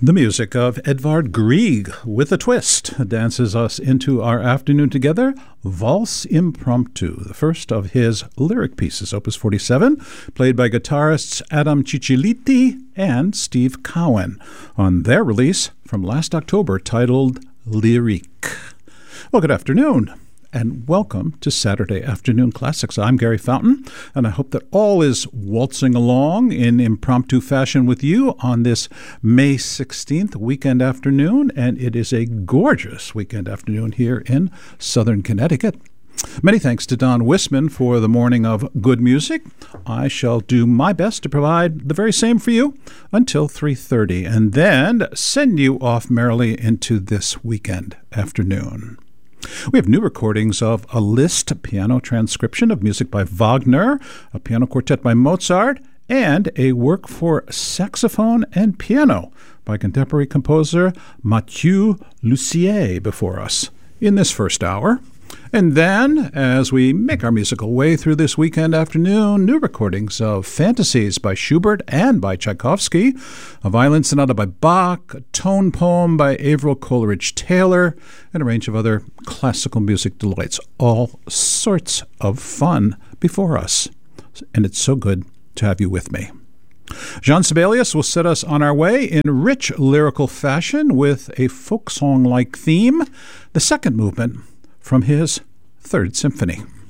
The music of Edvard Grieg with a twist dances us into our afternoon together. Valse Impromptu, the first of his lyric pieces, Opus 47, played by guitarists Adam Cicilline and Steve Cowan on their release from last October titled Lyrique. Well, good afternoon, and welcome to Saturday Afternoon Classics. I'm Gary Fountain, and I hope that all is waltzing along in impromptu fashion with you on this May 16th weekend afternoon, and it is a gorgeous weekend afternoon here in Southern Connecticut. Many thanks to Don Wisman for the morning of good music. I shall do my best to provide the very same for you until 3:30, and then send you off merrily into this weekend afternoon. We have new recordings of a Liszt piano transcription of music by Wagner, a piano quartet by Mozart, and a work for saxophone and piano by contemporary composer Mathieu Lussier before us in this first hour. And then, as we make our musical way through this weekend afternoon, new recordings of Fantasies by Schubert and by Tchaikovsky, a violin sonata by Bach, a tone poem by Avril Coleridge-Taylor, and a range of other classical music delights. All sorts of fun before us. And it's so good to have you with me. Jean Sibelius will set us on our way in rich lyrical fashion with a folk song-like theme, the second movement from his Third Symphony.